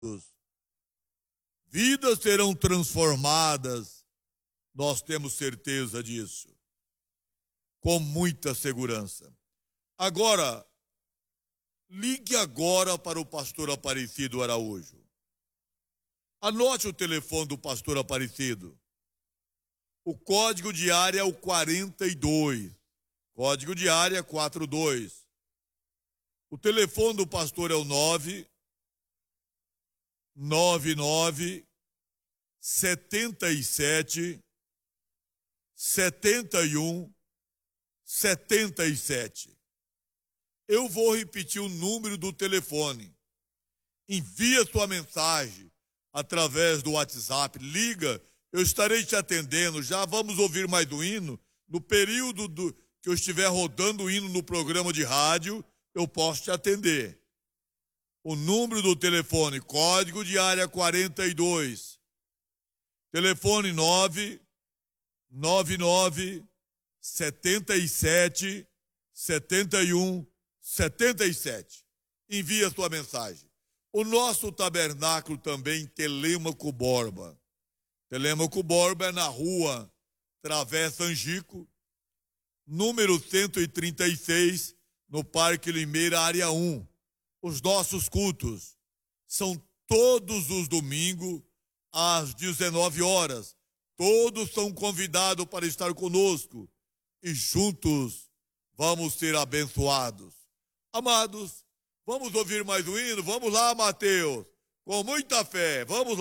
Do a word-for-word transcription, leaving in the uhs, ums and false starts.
vidas serão transformadas, nós temos certeza disso, com muita segurança. Agora, ligue agora para o pastor Aparecido Araújo. Anote o telefone do pastor Aparecido. O código de área é o quarenta e dois. Código de área quarenta e dois. O telefone do pastor é o nove nove nove setenta e sete setenta e um setenta e sete. Eu vou repetir o número do telefone. Envia sua mensagem através do WhatsApp. Liga, eu estarei te atendendo. Já vamos ouvir mais um hino. No período do, que eu estiver rodando o hino no programa de rádio, eu posso te atender. O número do telefone, código de área quarenta e dois. Telefone nove nove nove setenta e sete setenta e um setenta e sete. Envia sua mensagem. O nosso tabernáculo também, Telêmaco Borba. Telêmaco Borba é na rua Travessa Angico, número cento e trinta e seis, no Parque Limeira, área um. Os nossos cultos são todos os domingos, às dezenove horas. Todos são convidados para estar conosco e juntos vamos ser abençoados. Amados, vamos ouvir mais um hino? Vamos lá, Mateus, com muita fé, vamos lá.